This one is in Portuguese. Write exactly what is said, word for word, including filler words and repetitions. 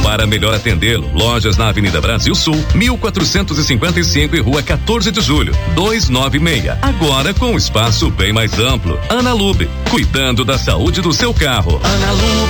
Para melhor atendê-lo, lojas na Avenida Brasil Sul, mil quatrocentos e cinquenta e cinco e Rua quatorze de Julho, duzentos e noventa e seis. Agora com um espaço bem mais amplo. Ana Lube, cuidando da saúde do seu carro. Ana Lube.